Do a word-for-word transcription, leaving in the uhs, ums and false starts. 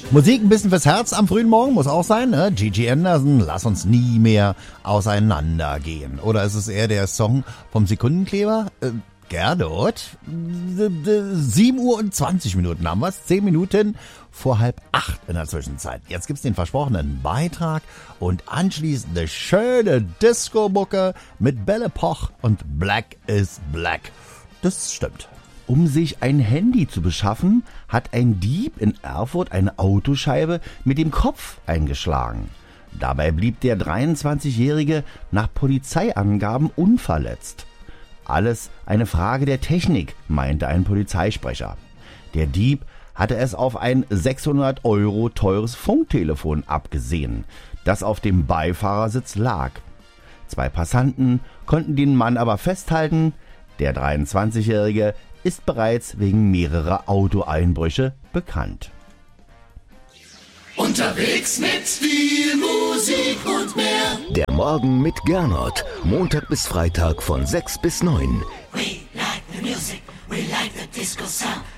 Musik ein bisschen fürs Herz am frühen Morgen, muss auch sein, ne? Gigi Anderson, lass uns nie mehr auseinandergehen. Oder ist es eher der Song vom Sekundenkleber? Äh, Gerdot? sieben Uhr und zwanzig Minuten haben wir's. zehn Minuten vor halb acht in der Zwischenzeit. Jetzt gibt's den versprochenen Beitrag und anschließend eine schöne Disco-Mucke mit Belle Poch und Black is Black. Das stimmt. Um sich ein Handy zu beschaffen, hat ein Dieb in Erfurt eine Autoscheibe mit dem Kopf eingeschlagen. Dabei blieb der dreiundzwanzigjährige nach Polizeiangaben unverletzt. Alles eine Frage der Technik, meinte ein Polizeisprecher. Der Dieb hatte es auf ein sechshundert Euro teures Funktelefon abgesehen, das auf dem Beifahrersitz lag. Zwei Passanten konnten den Mann aber festhalten. Der dreiundzwanzigjährige ist bereits wegen mehrerer Autoeinbrüche bekannt. Unterwegs mit viel Musik und mehr. Der Morgen mit Gernot. Montag bis Freitag von sechs bis neun. We like the music, we like the disco sound.